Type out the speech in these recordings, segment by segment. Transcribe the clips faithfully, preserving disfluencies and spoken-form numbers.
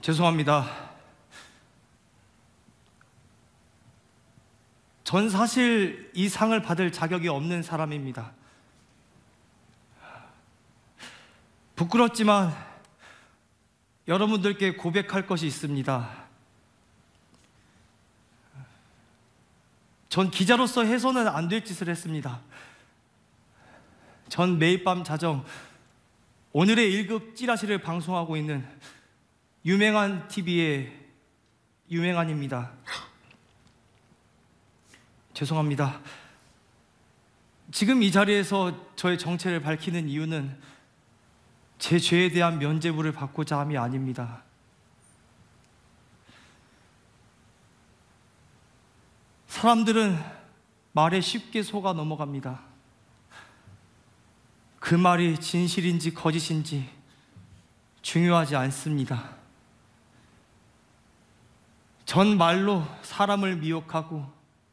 죄송합니다. 전 사실 이 상을 받을 자격이 없는 사람입니다. 부끄럽지만 여러분들께 고백할 것이 있습니다. 전 기자로서 해서는 안 될 짓을 했습니다. 전 매일 밤 자정 오늘의 일 급 찌라시를 방송하고 있는 유명한 티비의 유명한입니다. 죄송합니다. 지금 이 자리에서 저의 정체를 밝히는 이유는 제 죄에 대한 면죄부를 받고자 함이 아닙니다. 사람들은 말에 쉽게 속아 넘어갑니다. 그 말이 진실인지 거짓인지 중요하지 않습니다. 전 말로 사람을 미혹하고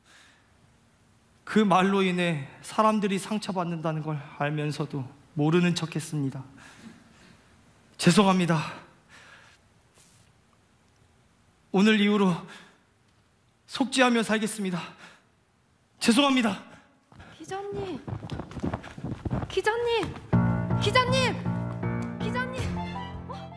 그 말로 인해 사람들이 상처받는다는 걸 알면서도 모르는 척했습니다. 죄송합니다. 오늘 이후로 속죄하며 살겠습니다. 죄송합니다. 기자님, 기자님, 기자님!